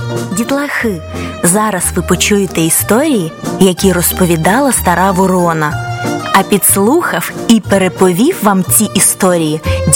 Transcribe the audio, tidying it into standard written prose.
Дітлахи, зараз ви почуєте історії, які розповідала стара ворона. А підслухав і переповів вам ці історії